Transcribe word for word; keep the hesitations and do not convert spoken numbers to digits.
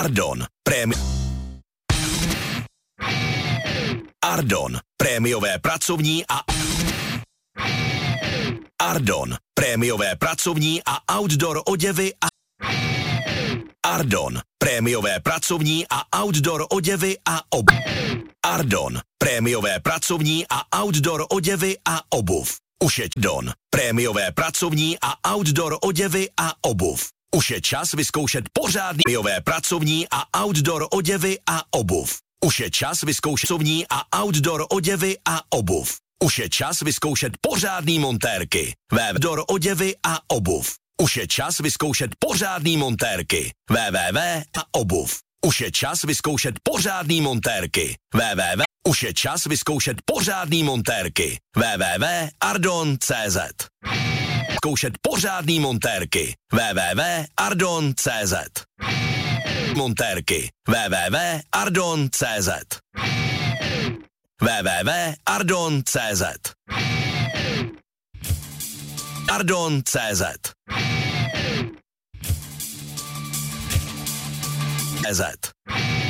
Ardon, prémi... Ardon, prémiové pracovní a... Ardon, prémiové pracovní a outdoor oděvy a... Ardon, prémiové pracovní a outdoor oděvy a ob... Ardon, prémiové pracovní a outdoor oděvy a obuv. Už je Don, prémiové pracovní a outdoor oděvy a obuv. Už je čas vyzkoušet pořádný prémiové pracovní a outdoor oděvy a obuv. Už je čas vyzkoušet pracovní a outdoor oděvy a obuv. Už je čas vyzkoušet pořádný montérky. Outdoor oděvy a obuv. Už je čas vyzkoušet pořádný montérky. www a obuv. Už je čas vyzkoušet pořádný montérky. www. Už je čas vyzkoušet pořádný montérky. www tečka ardon tečka cz. Zkoušet pořádný montérky. www tečka ardon tečka cz. Montérky. www tečka ardon tečka cz. www tečka ardon tečka cz. Ardon tečka cz. cz.